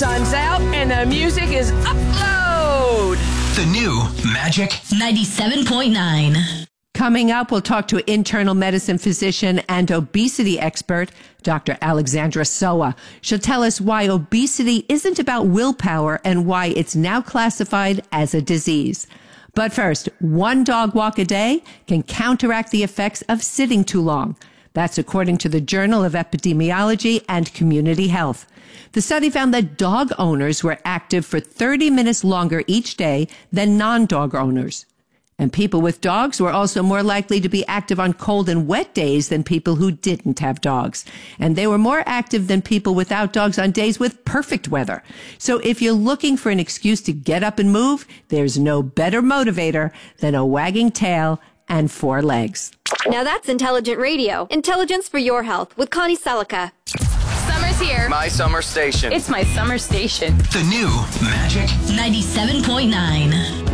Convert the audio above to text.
sun's out and the music is upload. The new Magic 97.9. Coming up, we'll talk to internal medicine physician and obesity expert, Dr. Alexandra Soa. She'll tell us why obesity isn't about willpower and why it's now classified as a disease. But first, one dog walk a day can counteract the effects of sitting too long. That's according to the Journal of Epidemiology and Community Health. The study found that dog owners were active for 30 minutes longer each day than non-dog owners. And people with dogs were also more likely to be active on cold and wet days than people who didn't have dogs. And they were more active than people without dogs on days with perfect weather. So if you're looking for an excuse to get up and move, there's no better motivator than a wagging tail and 4 legs. Now that's intelligent radio. Intelligence for your health with Connie Selica. Summer's here. My summer station. It's my summer station. The new Magic 97.9.